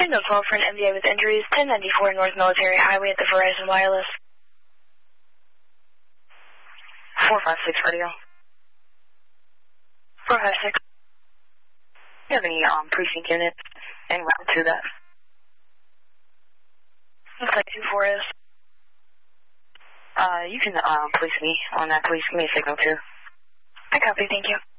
Signal 12 for an MDA with injuries, 1094 North Military Highway at the Verizon Wireless. 456 radio. 456. Do you have any precinct units en route to that? Looks like 24 is. You can police me on that, please. Give me a signal too. I copy, thank you.